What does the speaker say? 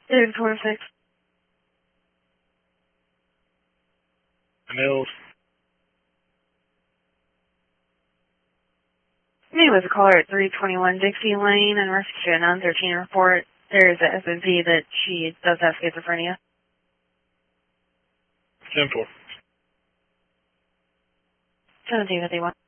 David 26. Mills. Me was a caller at 321 Dixie Lane and rescue a 913 report. There is a SNP that she does have schizophrenia. 10-4. 1751.